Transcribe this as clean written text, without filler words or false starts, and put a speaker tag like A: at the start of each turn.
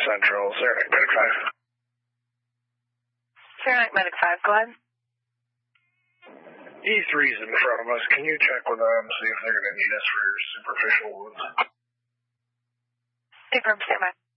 A: Central, Saranac Medic 5.
B: Saranac Medic 5, go ahead.
A: E3's in front of us. Can you check with them, see if they're going to need us for superficial wounds?
B: Confirm, stand by.